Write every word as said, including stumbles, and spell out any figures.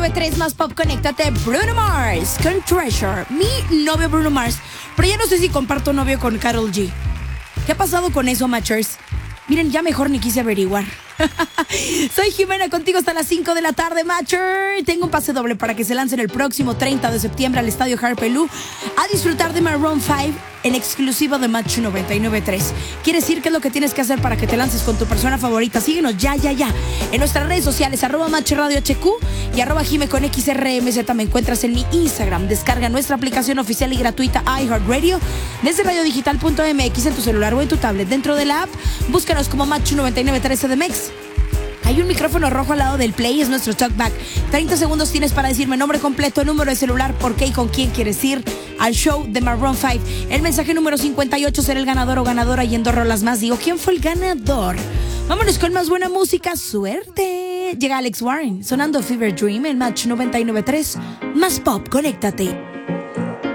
nueve tres más pop, conéctate. Bruno Mars con Treasure. Mi novio Bruno Mars. Pero ya no sé si comparto novio con Karol G. ¿Qué ha pasado con eso, Matchers? Miren, ya mejor ni quise averiguar. Soy Jimena, contigo hasta las cinco de la tarde, Matcher. Tengo un pase doble para que se lancen el próximo treinta de septiembre al Estadio Harpelú a disfrutar de Maroon cinco en exclusivo de Match noventa y nueve punto tres. ¿Quiere decir qué es lo que tienes que hacer para que te lances con tu persona favorita? Síguenos ya, ya, ya en nuestras redes sociales, arroba Match Radio H Q y arroba Jime con X R M Z. Me encuentras en mi Instagram. Descarga nuestra aplicación oficial y gratuita iHeartRadio desde radio digital punto m x en tu celular o en tu tablet. Dentro de la app, búscanos como Match noventa y nueve punto tres C D M X. Hay un micrófono rojo al lado del play, es nuestro talkback. treinta segundos tienes para decirme nombre completo, número de celular, por qué y con quién quieres ir al show de Maroon cinco. El mensaje número cincuenta y ocho será el ganador o ganadora y en dos rolas más digo quién fue el ganador. Vámonos con más buena música, suerte. Llega Alex Warren sonando Fever Dream en Match noventa y nueve punto tres. Más pop, conéctate.